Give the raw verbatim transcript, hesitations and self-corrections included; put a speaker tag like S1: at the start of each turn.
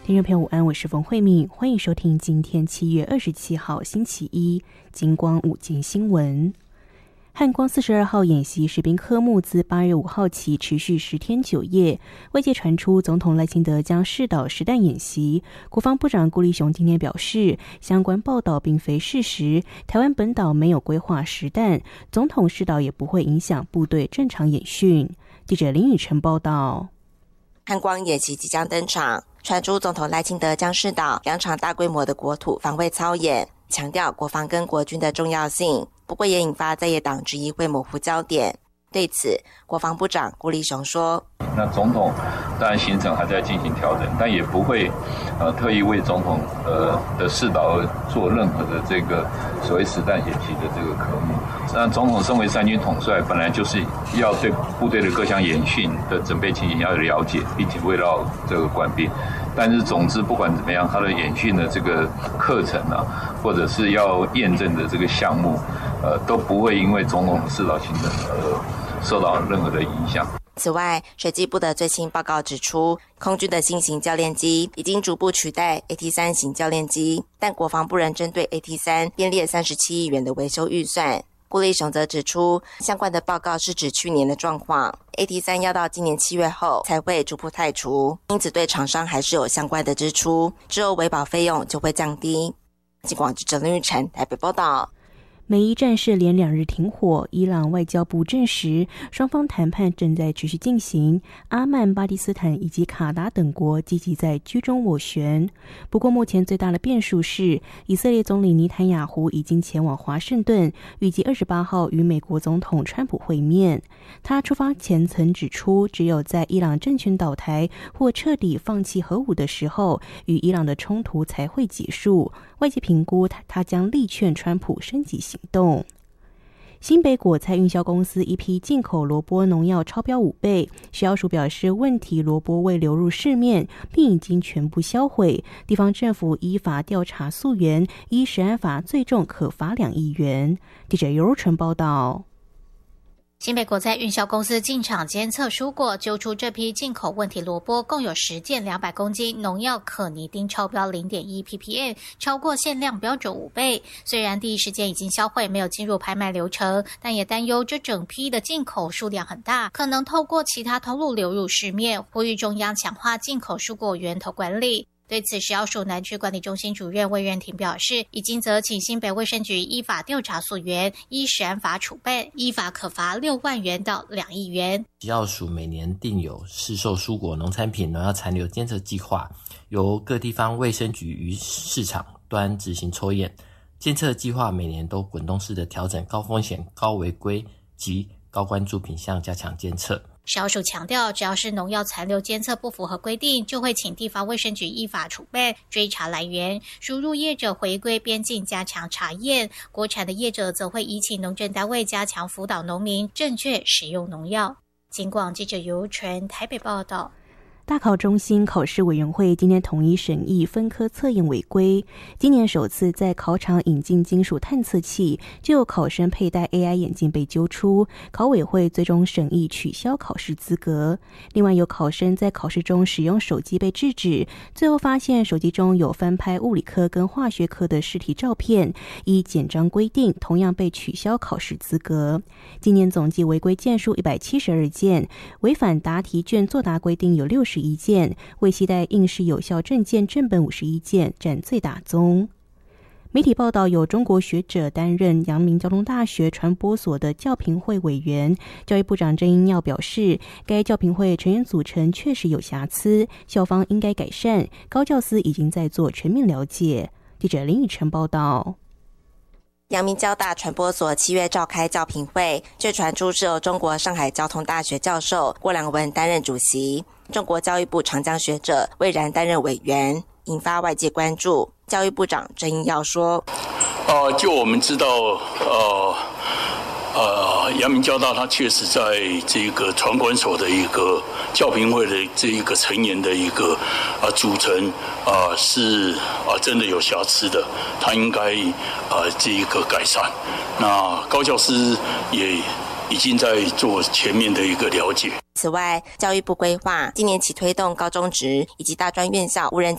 S1: 听众朋友午安，我是冯慧敏，欢迎收听今天七月二十七号星期一金光午间新闻。汉光四十二号演习实兵科目自八月五号起持续十天九夜，外界传出总统赖清德将试导实弹演习。国防部长顾立雄今天表示，相关报道并非事实，台湾本岛没有规划实弹，总统试导也不会影响部队正常演训。记者林宇晨报道。
S2: 汉光演习即将登场，传出总统赖清德将试导两场大规模的国土防卫操演，强调国防跟国军的重要性，不过也引发在野党质疑会模糊焦点。对此，国防部长顾立雄说，
S3: 那总统当然行程还在进行调整，但也不会呃特意为总统呃的试导而做任何的这个所谓实弹演习的这个科目。那总统身为三军统帅，本来就是要对部队的各项演训的准备情形要有了解，并且围绕这个官兵。但是总之不管怎么样，他的演训的这个课程啊，或者是要验证的这个项目，呃都不会因为总统的试导行程而受到任何的影响。
S2: 此外，水技部的最新报告指出，空军的新型教练机已经逐步取代 A T 三 型教练机，但国防部仍针对 A T 三 编列三十七亿元的维修预算。顾立雄则指出，相关的报告是指去年的状况 ，A T 三 要到今年七月后才会逐步汰除，因此对厂商还是有相关的支出，之后维保费用就会降低。金广记者林玉宸台北报道。
S1: 美伊战事连两日停火，伊朗外交部证实，双方谈判正在持续进行。阿曼、巴基斯坦以及卡达等国积极在居中斡旋。不过，目前最大的变数是，以色列总理尼坦雅胡已经前往华盛顿，预计二十八号与美国总统川普会面。他出发前曾指出，只有在伊朗政权倒台或彻底放弃核武的时候，与伊朗的冲突才会结束。外界评估他，他将力劝川普升级行动。新北果菜运销公司一批进口萝卜农药超标五倍，食药署表示问题萝卜未流入市面，并已经全部销毁。地方政府依法调查溯源，依食安法最重可罚两亿元。记者尤如纯报道。
S4: 新北果菜运销公司进场监测蔬果，揪出这批进口问题萝卜共有十件两百公斤，农药可尼丁超标 零点一 P P M， 超过限量标准五倍。虽然第一时间已经销毁，没有进入拍卖流程，但也担忧这整批的进口数量很大，可能透过其他通路流入市面，呼吁中央强化进口蔬果源头管理。对此，食药署南区管理中心主任魏苑婷表示，已经责请新北卫生局依法调查溯源，依食安法处备，依法可罚六万元到两亿元。
S5: 食药署每年定有市售蔬果农产品农药残留监测计划，由各地方卫生局于市场端执行抽验。监测计划每年都滚动式的调整高风险、高违规及高关注品项，加强监测。
S4: 食药署强调，只要是农药残留监测不符合规定，就会请地方卫生局依法处备，追查来源。输入业者回归边境加强查验，国产的业者则会依请农政单位加强辅导农民正确使用农药。金广记者尤纯台北报道。
S1: 大考中心考试委员会今天统一审议分科测验违规，今年首次在考场引进金属探测器，就有考生佩戴 A I 眼镜被揪出，考委会最终审议取消考试资格。另外有考生在考试中使用手机被制止，最后发现手机中有翻拍物理科跟化学科的试题照片，依简章规定同样被取消考试资格。今年总计违规件数一百七十二件，违反答题卷作答规定有六十一件，未携带应试有效证件正本五十一件，占最大宗。媒体报道，有中国学者担任阳明交通大学传播所的教评会委员。教育部长郑英耀表示，该教评会成员组成确实有瑕疵，校方应该改善。高教司已经在做全面了解。记者林宇晨报道。
S2: 阳明交大传播所七月召开教评会，却传出是由中国上海交通大学教授郭良文担任主席，中国教育部长江学者魏然担任委员，引发外界关注。教育部长郑英耀说：“
S6: 呃，就我们知道，呃。”呃，阳明交大它确实在这个传管所的一个教评会的这一个成员的一个啊组成啊是啊真的有瑕疵的，它应该啊这一个改善。那高教师也已经在做全面的一个了解。
S2: 此外，教育部规划今年起推动高中职以及大专院校无人